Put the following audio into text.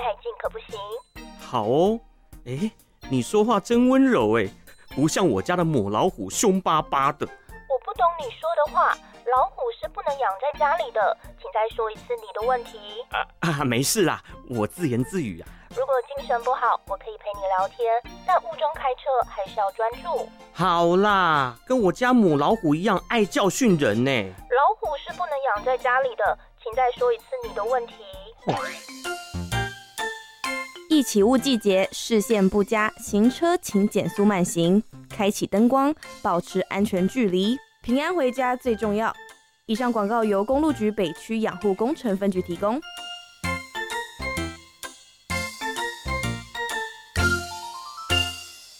太近可不行。 好哦。你说话真温柔不像我家的母老虎凶巴巴的。 我不懂你说的话，老虎是不能养在家里的，请再说一次你的问题。 没事啦，我自言自语啊。 如果精神不好，我可以陪你聊天，但雾中开车还是要专注。 好啦，跟我家母老虎一样爱教训人呢。 老虎是不能养在家里的，请再说一次你的问题。 易起雾季节，视线不佳，行车请减速慢行，开启灯光，保持安全距离，平安回家最重要。以上广告由公路局北区养护工程分局提供。